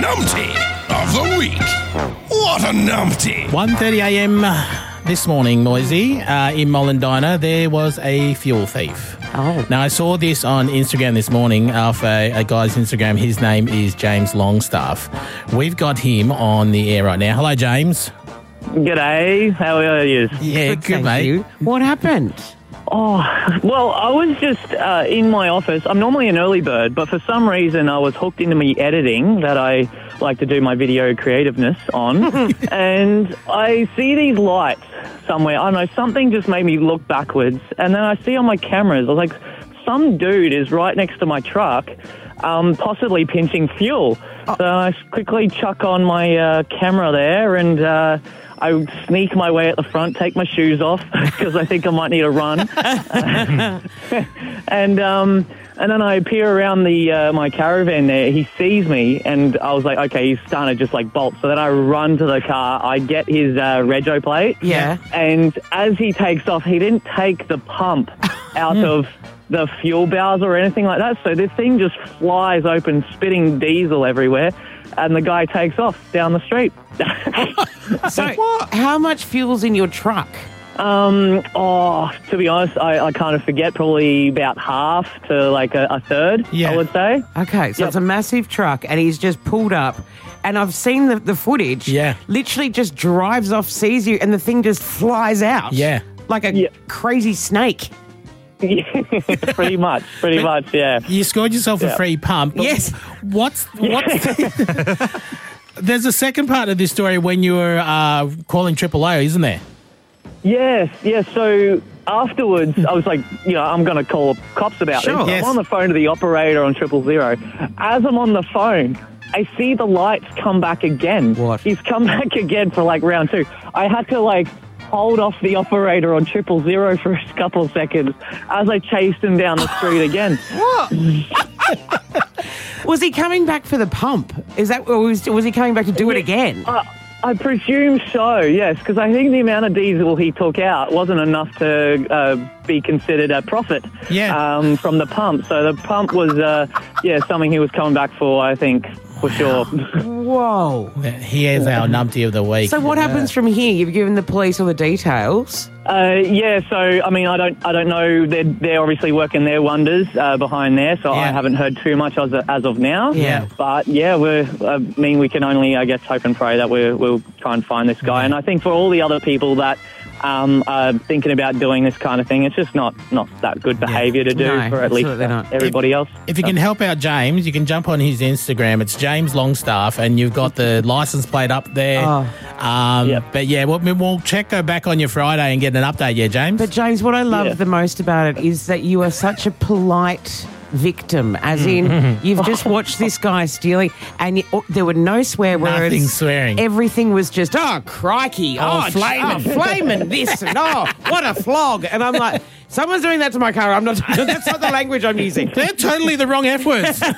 Numpty of the week. What a numpty. 1:30am this morning, Moisey, in Mollendina, there was a fuel thief. Oh. Now, I saw this on Instagram this morning off a guy's Instagram. His name is James Longstaff. We've got him on the air right now. Hello, James. G'day, how are you? Yeah, good, Thank mate. you. What happened? Oh, well, I was just in my office. I'm normally an early bird, but for some reason I was hooked into me editing that I like to do my video creativeness on. And I see these lights somewhere. I don't know, something just made me look backwards. And then I see on my cameras, I was like, some dude is right next to my truck, possibly pinching fuel. So I quickly chuck on my camera there and I sneak my way at the front, take my shoes off because I think I might need a run. And then I appear around the my caravan there. He sees me and I was like, okay, he's starting to just like bolt. So then I run to the car. I get his rego plate. Yeah. And as he takes off, he didn't take the pump out of the fuel bowser or anything like that. So this thing just flies open, spitting diesel everywhere. And the guy takes off down the street. So, how much fuel's in your truck? To be honest, I kind of forget, probably about half to like a third, Yeah. I would say. Okay, so Yep. it's a massive truck, and he's just pulled up, and I've seen the footage. Yeah. Literally just drives off, sees you, and the thing just flies out. Yeah. Like a Yeah. crazy snake. Pretty much, yeah. You scored yourself a Yeah. free pump. But Yes. What's There's a second part of this story when you were calling Triple O, isn't there? Yes. So afterwards, I was like, I'm going to call cops about Sure. this. Yes. I'm on the phone to the operator on 000. As I'm on the phone, I see the lights come back again. What? He's come back again for like round two. I had to like hold off the operator on 000 for a couple of seconds as I chased him down the street again. What? Was he coming back for the pump? Is that, or was he coming back to do it again? I presume so, yes, because I think the amount of diesel he took out wasn't enough to be considered a profit from the pump. So the pump was, something he was coming back for, I think, for sure. Whoa. He is our numpty of the week. So what happens from here? You've given the police all the details. So I mean, I don't know. They're obviously working their wonders behind there, so I haven't heard too much as of now. Yeah. But yeah, we can only, I guess, hope and pray that we'll try and find this guy. And I think for all the other people that are thinking about doing this kind of thing, it's just not that good behaviour to do No, for at least absolutely not. everybody else. If you can help out James, you can jump on his Instagram. It's James Longstaff, and you've got the license plate up there. Yep. But yeah, we'll go back on your Friday and get an update. Yeah, James. But James, what I love Yeah. the most about it is that you are such a polite victim, as in you've just watched this guy stealing and there were no swear words. Nothing swearing. Everything was just, oh, crikey, flaming. flaming this, and oh, what a flog. And I'm like, someone's doing that to my car. I'm not, that's not the language I'm using. They're totally the wrong F words. All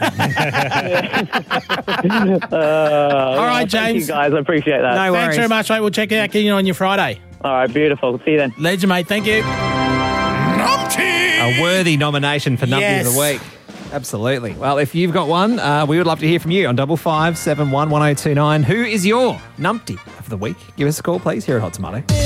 right, Thank you James. guys, I appreciate that. No Thanks worries. very much, mate. We'll check out on your Friday. All right, beautiful. See you then. Legend, mate. Thank you. Numpty. A worthy nomination for Numpty Yes. of the Week. Absolutely. Well, if you've got one, we would love to hear from you on 55711029. Who is your Numpty of the Week? Give us a call, please, here at Hot Tomato.